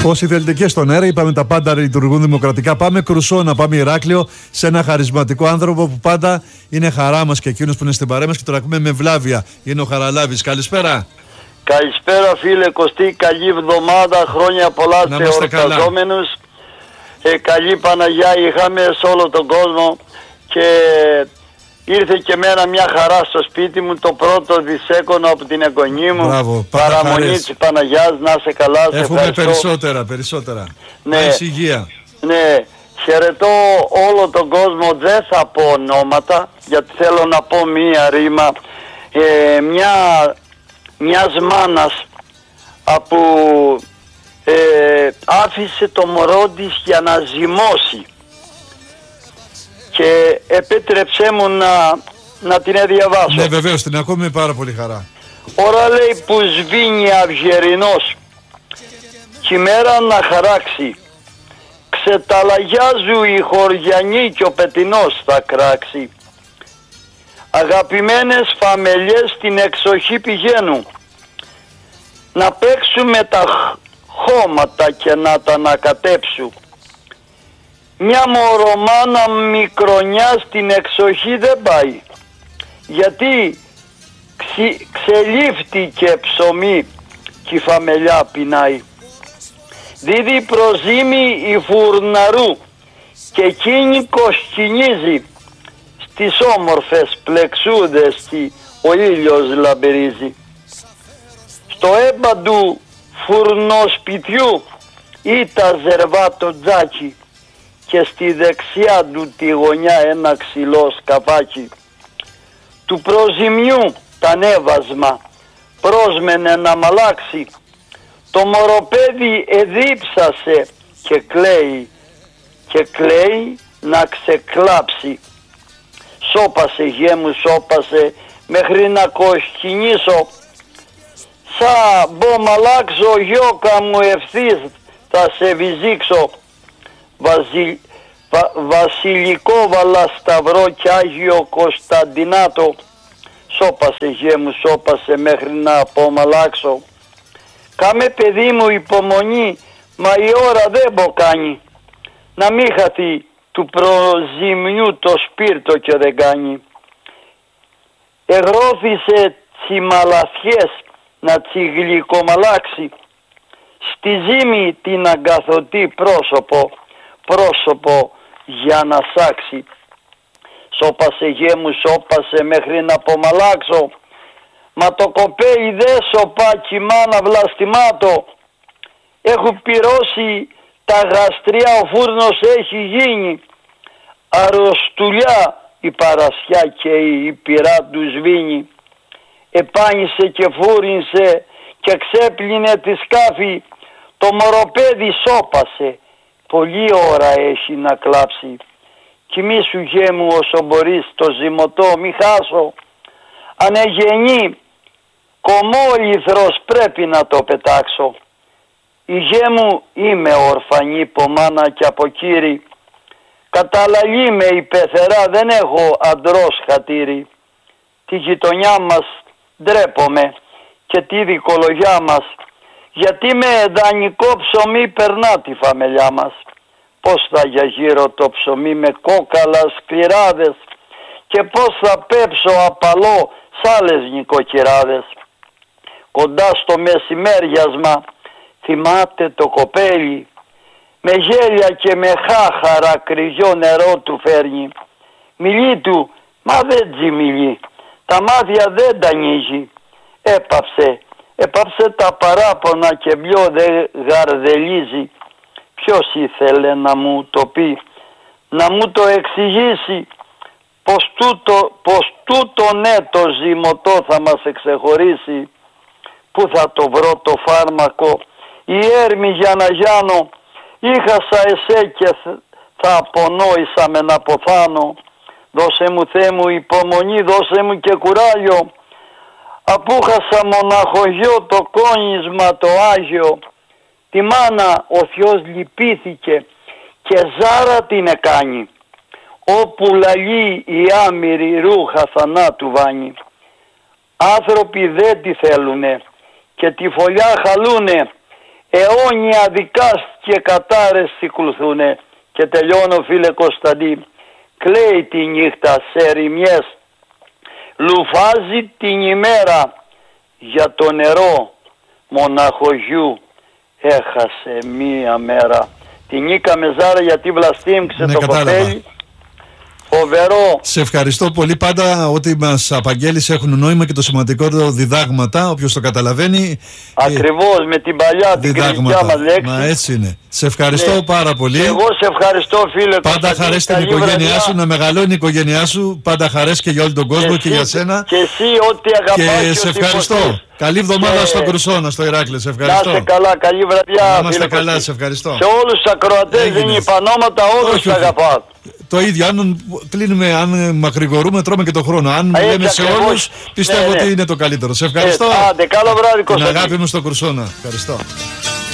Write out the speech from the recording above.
Όσοι θέλετε και στον αέρα, είπαμε τα πάντα λειτουργούν δημοκρατικά. Πάμε Κρουσόνα, πάμε Ηράκλειο, σε ένα χαρισματικό άνθρωπο που πάντα είναι χαρά μας και εκείνος που είναι στην παρέα μας και τον ακούμε με βλάβεια. Είναι ο Χαραλάβης. Καλησπέρα. Καλησπέρα φίλε Κωστή, καλή εβδομάδα, χρόνια πολλά σε εορταζόμενους. Καλή Παναγιά είχαμε σε όλο τον κόσμο και ήρθε και εμένα μια χαρά στο σπίτι μου, το πρώτο δισέκονο από την εγγονή μου. Μπράβο, παραμονή της Παναγιάς, να σε καλά, σε έχουμε ευχαριστώ. περισσότερα. Ναι, υγεία. Ναι, χαιρετώ όλο τον κόσμο, δεν θα πω ονόματα, γιατί θέλω να πω μία ρήμα. Μιας μάνας που άφησε το μωρό της για να ζυμώσει και επέτρεψέ μου να την διαβάσω. Ναι, βεβαίως, την ακούμε με πάρα πολύ χαρά. Ώρα λέει που σβήνει αυγερινός κι η μέρα να χαράξει, ξεταλαγιάζου η χωριανή κι ο πετεινός θα κράξει. Αγαπημένες φαμελιές στην εξοχή πηγαίνουν να παίξουμε τα χώματα και να τα ανακατέψουν. Μια μωρομάνα μικρονιά στην εξοχή δεν πάει, γιατί ξελήφθηκε ψωμί και η φαμελιά πεινάει. Δίδει προζύμι η φουρναρού και εκείνη κοσκινίζει στις όμορφες πλεξούδες ο ήλιος λαμπερίζει. Στο έμπαντου φουρνοσπιτιού ήταν ζερβάτο τζάκι και στη δεξιά του τη γωνιά ένα ξυλό σκαφάκι. Του προζημιού τα ανέβασμα πρόσμενε να μαλάξει, το μωροπέδι εδίψασε και κλαίει να ξεκλάψει. Σώπασε γέ μου, σώπασε μέχρι να κοσκινήσω. Σα μπω μαλάξω γιώκα μου ευθύς θα σε βυζήξω. Βασιλικό Βαλασταυρό κι Άγιο Κωνσταντινάτο. Σώπασε γέ μου, σώπασε μέχρι να απομαλάξω. Κάμε παιδί μου υπομονή, μα η ώρα δεν μποκάνει. Να μην χαθεί του προζημιού το σπίρτο και δεν κάνει. Εγρώθησε τσιμαλαθιές να τσιγλικομαλάξει. Στη ζύμη την αγκαθωτή πρόσωπο για να σάξει. Σώπασε γέ μου, σώπασε μέχρι να απομαλάξω. Μα το κοπέλι δεν σωπά κι μάνα βλαστημάτο. Έχουν πυρώσει τα γαστριά, ο φούρνος έχει γίνει. Αρρωστουλιά η παρασιά και η πυρά του σβήνει. Επάνησε και φούρινσε και ξέπλυνε τη σκάφη. Το μωροπέδι σώπασε, πολλή ώρα έχει να κλάψει. Κοιμήσου γέ μου όσο μπορείς το ζυμωτό μη χάσω. Αν εγενεί κομμόλιθρος πρέπει να το πετάξω. Η γέ μου είμαι ορφανή από μάνα και από κύρι. Καταλαλή με η πεθερά, δεν έχω αντρός χατήρι. Τη γειτονιά μας ντρέπομαι και τη δικολογιά μας, γιατί με δανεικό ψωμί περνά τη φαμελιά μας. Πώς θα για γύρω το ψωμί με κόκαλα σκληράδες και πώς θα πέψω απαλό σ' άλλες νοικοκυράδες. Κοντά στο μεσημέριασμα θυμάται το κοπέλι, με γέλια και με χάχαρα κρυζιό νερό του φέρνει. Μιλεί του, μα δεν τζιμιλεί, τα μάτια δεν τα ανοίγει. Έπαψε τα παράπονα και πιο δεν γαρδελίζει. Ποιος ήθελε να μου το πει, να μου το εξηγήσει, πως τούτο ναι το ζυμωτό θα μας εξεχωρίσει. Πού θα το βρω το φάρμακο, η έρμη για να γιάνω, είχασα εσέ και θα απονόησα να αποθάνω. Δώσε μου Θεέ μου υπομονή, δώσε μου και κουράγιο, αφού χάσα μοναχογιό το κόνισμα το Άγιο. Τη μάνα ο Θεός λυπήθηκε και ζάρα την εκάνει, όπου λαλεί η άμυρη ρούχα θανάτου βάνει. Άνθρωποι δεν τη θέλουνε και τη φωλιά χαλούνε, αιώνια δικάστηκε κατάρρεστη κλουθούνε. Και τελειώνω φίλε Κωνσταντή. Κλαίει τη νύχτα σε ερημιές, λουφάζει την ημέρα, για το νερό μοναχογιού έχασε μία μέρα. Την Νίκα Μεζάρα γιατί βλαστήμξε το κοπέλι. Φοβερό. Σε ευχαριστώ πολύ. Πάντα ό,τι μας απαγγέλεις έχουν νόημα και το σημαντικότερο διδάγματα, όποιος το καταλαβαίνει. Ακριβώς, με την παλιά την κριτικά μας λέξη. Μα έτσι είναι. Σε ευχαριστώ πάρα πολύ. Εγώ σε ευχαριστώ φίλε. Πάντα χαρές στην οικογένειά σου, να μεγαλώνει η οικογένειά σου. Πάντα χαρές και για όλο τον κόσμο και για σένα. Και εσύ ό,τι αγαπάς. Και σε ευχαριστώ. Καλή εβδομάδα στο Κρουσόνα, στο Ηράκλειο. Σε ευχαριστώ. Να είστε καλά, καλή βραδιά. Να είμαστε καλά, σε ευχαριστώ. Σε όλους τους ακροατές δεν είναι πανόματα, όλους τους αγαπάω. Το ίδιο, αν κλείνουμε, αν μακρηγορούμε, τρώμε και τον χρόνο. Αν λέμε σε όλους, πιστεύω ότι είναι το καλύτερο. Σε ευχαριστώ. Άντε, καλό βράδυ, Κωνσταντίνε. Την αγάπη μου στο Κρουσόνα. Ευχαριστώ.